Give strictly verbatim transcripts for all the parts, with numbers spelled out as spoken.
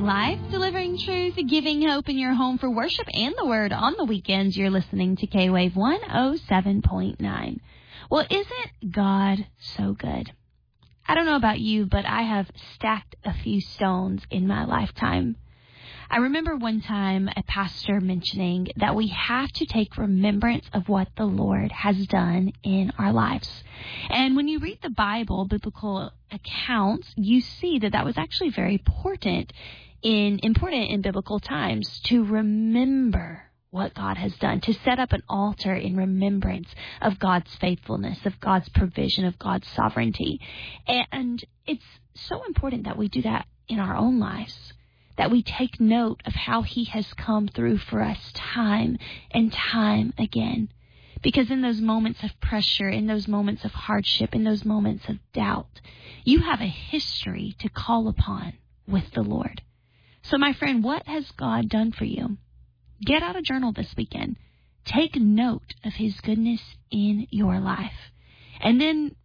life, delivering truth, giving hope in your home for worship and the Word on the weekends. You're listening to K-Wave one oh seven point nine. Well, isn't God so good? I don't know about you, but I have stacked a few stones in my lifetime. I remember one time a pastor mentioning that we have to take remembrance of what the Lord has done in our lives. And when you read the Bible, biblical accounts, you see that that was actually very important in important in biblical times to remember what God has done, to set up an altar in remembrance of God's faithfulness, of God's provision, of God's sovereignty. And it's so important that we do that in our own lives, that we take note of how He has come through for us time and time again. Because in those moments of pressure, in those moments of hardship, in those moments of doubt, you have a history to call upon with the Lord. So, my friend, what has God done for you? Get out a journal this weekend. Take note of His goodness in your life. And then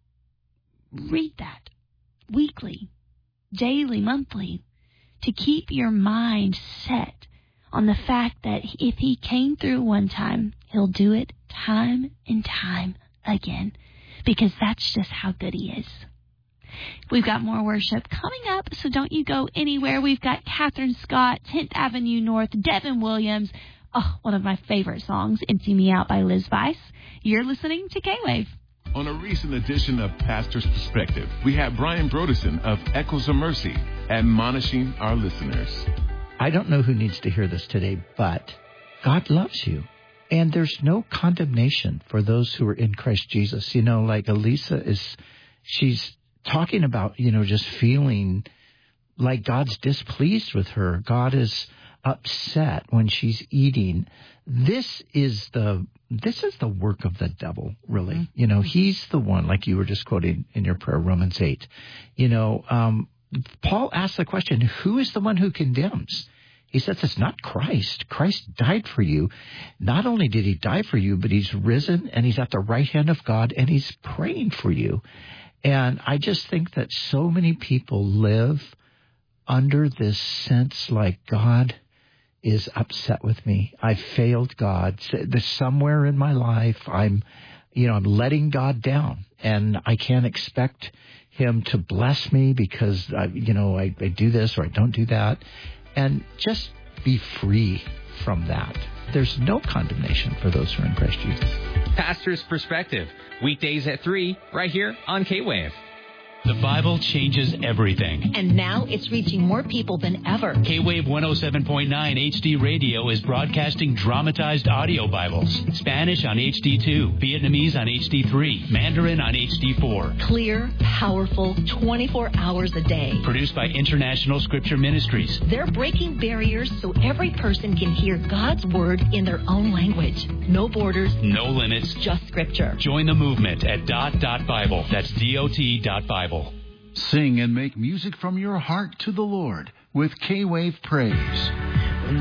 read that weekly, daily, monthly, to keep your mind set on the fact that if He came through one time, He'll do it time and time again, because that's just how good He is. We've got more worship coming up, so don't you go anywhere. We've got Catherine Scott, tenth Avenue North, Devin Williams. Oh, one of my favorite songs, Empty Me Out by Liz Weiss. You're listening to K-Wave. On a recent edition of Pastor's Perspective, we have Brian Brodesson of Echoes of Mercy admonishing our listeners. I don't know who needs to hear this today, but God loves you. And there's no condemnation for those who are in Christ Jesus. You know, like Elisa is, she's talking about, you know, just feeling like God's displeased with her. God is upset when she's eating. This is the this is the work of the devil, really. Mm-hmm. You know, he's the one, like you were just quoting in your prayer, Romans eight. You know, um, Paul asked the question, who is the one who condemns? He says it's not Christ. Christ died for you. Not only did He die for you, but He's risen and He's at the right hand of God and He's praying for you. And I just think that so many people live under this sense like God is upset with me. I failed God. There's somewhere in my life I'm, you know, I'm letting God down, and I can't expect Him to bless me because I, you know, I, I do this or I don't do that, and just be free from that. There's no condemnation for those who are in Christ Jesus. Pastor's Perspective, weekdays at three, right here on K-Wave. The Bible changes everything. And now it's reaching more people than ever. K-Wave one oh seven point nine H D Radio is broadcasting dramatized audio Bibles. Spanish on H D two, Vietnamese on H D three, Mandarin on H D four. Clear, powerful, twenty-four hours a day. Produced by International Scripture Ministries. They're breaking barriers so every person can hear God's Word in their own language. No borders. No limits. Just Scripture. Join the movement at dot dot Bible. That's D O T dot Bible. Sing and make music from your heart to the Lord with K-Wave Praise.